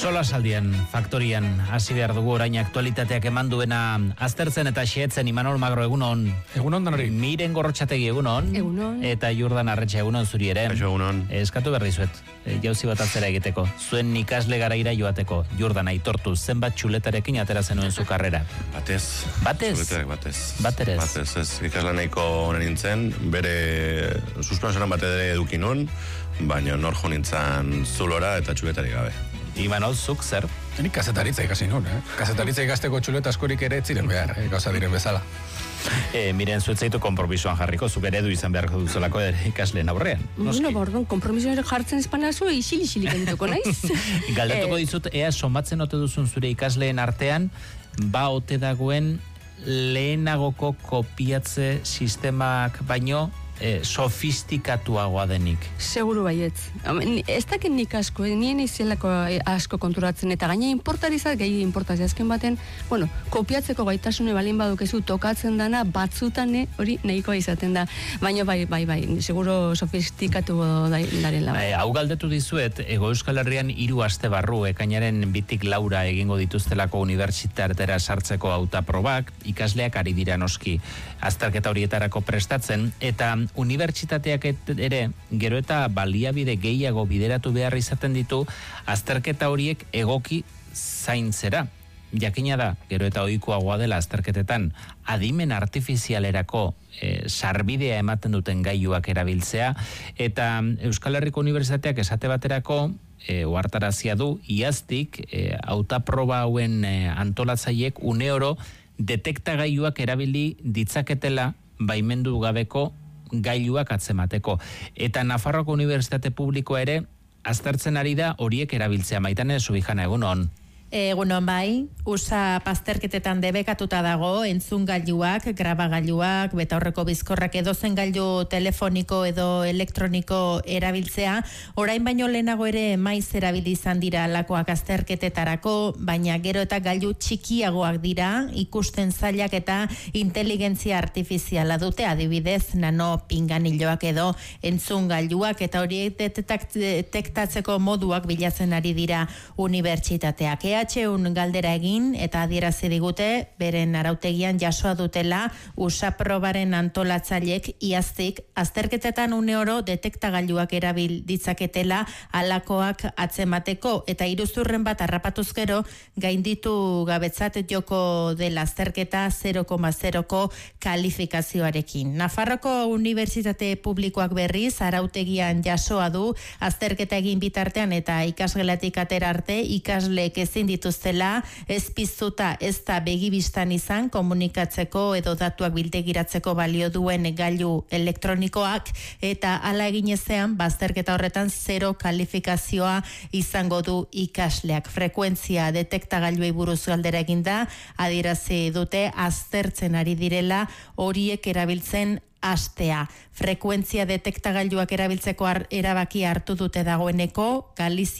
Solasaldian, faktorian, hasi behar dugu orain aktualitateak eman duena aztertzen eta xeetzen. Imanol Magro, egunon. Egunon danori. Miren Gorrotxategi, egunon. Egunon. Eta Jordan Arretxe, egunon zuri ere. Egunon. Eskatu behar dizuet, jauzi bat atzera egiteko. Zuen ikasle garaira joateko. Jordan, aitortu, zenbat txuletarekin atera zenuen zu karrera. Batez. Batez? Txuletarek batez. Baterez. Batez, ez. Ikasle nahiko honen nintzen, bere suspensoran bat ere edukinun, baina nor jo nintzen zulora eta txuletarik gabe. Imanol, zuk zer? Nik kazetaritza ikasi nun, Kazetaritza ikasteko txuleta askorik ere etziren behar, gauza diren bezala. Miren, zuet zaitu konpromisoan jarriko, zuk eredu izan beharko duzulako ikasleen aurrean. Bueno, bordon, konpromisoan jartzen espanazu, isil-isilik entuko naiz. Galdetuko dizut, ea somatzen ote duzun zure ikasleen artean, ba ote dagoen lehenagoko kopiatze sistemak baino sofistikatuagoa denik. Seguru baietz. Ez dakit nik asko, nien izelako asko konturatzen, eta gaina importarizat, gehi importazio azken baten, bueno, kopiatzeko gaitasune balin badukezu tokatzen dana, batzutan hori nahikoa izaten da. Baina bai, seguro sofistikatu darela. Hau galdetu dizuet, Hego Euskal Herrian 3 aste barru, ekainaren 2 laura egingo dituztelako unibertsitatera sartzeko hautaprobak, ikasleak ari dira noski azterketa horietarako prestatzen, eta unibertsitateak ere gero eta baliabide gehiago bideratu behar izaten ditu azterketa horiek egoki zaintzera. Jakina da, gero eta ohikoagoa dela azterketetan adimen artifizialerako sarbidea ematen duten gailuak erabiltzea, eta Euskal Herriko Unibertsitateak esate baterako ohartarazia du iaztik hautaproba hauen antolatzaileek uneoro detektagailuak erabili ditzaketela baimendu gabeko gailuak atzemateko. Eta Nafarroako Unibertsitate Publikoa ere aztertzen ari da horiek erabiltzea. Maitane Zubijana, egunon. Egunon bai, USA azterketetan debekatuta dago entzungailuak, grabagailuak, betaurreko bizkorrak edozen gailu telefoniko edo elektroniko erabiltzea. Orain baino lehenago ere maiz erabili izan dira lakoak azterketetarako, baina gero eta gailu txikiagoak dira, ikusten zailak eta inteligentzia artifiziala dute, adibidez nano pinganiloak edo entzungailuak, eta horiek detektatzeko moduak bilatzen ari dira unibertsitateak. EHUn galdera egin eta adierazi digute beren arautegian jasoa dutela USA probaren antolatzailek iaztik azterketetan uneoro detektagailuak erabil ditzaketela alakoak atzemateko, eta iruzurren bat harrapatuz gero gainditu gabetzat joko dela azterketa 0,0ko kalifikazioarekin. Nafarroko Unibertsitate Publikoak berriz arautegian jasoa du azterketa egin bitartean eta ikasgelatik atera arte ikasleek ezin dituztela ez piztuta ez da begibistan izan komunikatzeko edo datuak biltegiratzeko balio duen gailu elektronikoak, eta hala egin ezean bazterketa horretan 0 kalifikazioa izango du ikasleak. Frekuentzia detektagailuei buruz galdera eginda, adierazi dute aztertzen ari direla horiek erabiltzen hastea. Frekuentzia detektagailuak erabiltzeko erabaki hartu dute dagoeneko, Galizia